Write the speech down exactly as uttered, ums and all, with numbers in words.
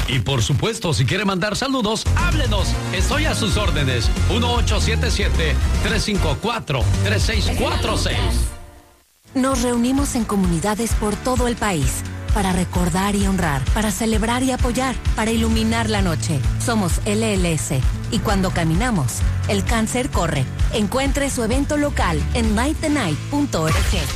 Y por supuesto, si quiere mandar saludos, háblenos. Estoy a sus órdenes. uno ocho siete siete, tres cinco cuatro, tres seis cuatro seis. Nos reunimos en comunidades por todo el país para recordar y honrar, para celebrar y apoyar, para iluminar la noche. Somos L L S y cuando caminamos, el cáncer corre. Encuentre su evento local en night the night punto org.